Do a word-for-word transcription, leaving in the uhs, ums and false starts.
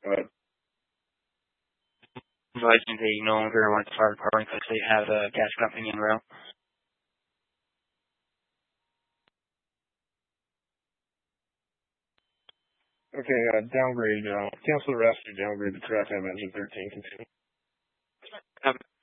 But Advising they no longer want the fire department because they have a gas company in route. okay, uh, downgrade. Uh, cancel the rest. Or downgrade the track. I'm engine thirteen. Continue. Um,